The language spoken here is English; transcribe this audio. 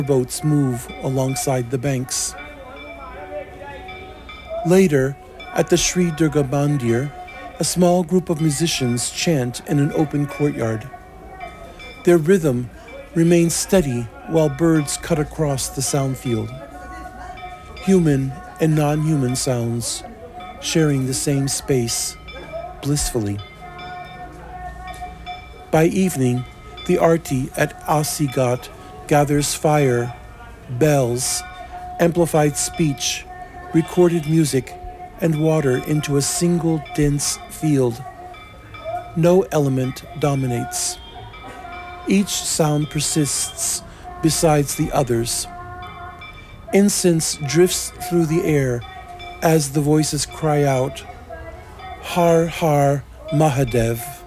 Boats move alongside the banks. Later, at the Sri Durga Mandir, a small group of musicians chant in an open courtyard. Their rhythm remains steady while birds cut across the sound field. Human and non-human sounds sharing the same space blissfully. By evening, the Arti at Asi Ghat gathers fire, bells, amplified speech, recorded music, and water into a single dense field. No element dominates. Each sound persists besides the others. Incense drifts through the air as the voices cry out, Har Har Mahadev.